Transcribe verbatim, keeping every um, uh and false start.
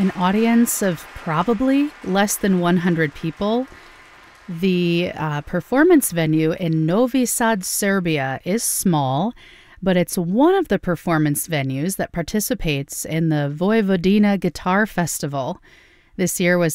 An audience of probably less than one hundred people. The uh, performance venue in Novi Sad, Serbia is small, but it's one of the performance venues that participates in the Vojvodina Guitar Festival. This year was